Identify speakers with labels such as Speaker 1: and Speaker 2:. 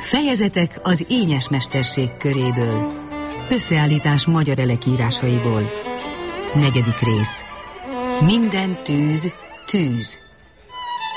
Speaker 1: Fejezetek az ényes mesterség köréből. Összeállítás magyar elekírásaiból. 4. rész. Minden tűz, tűz.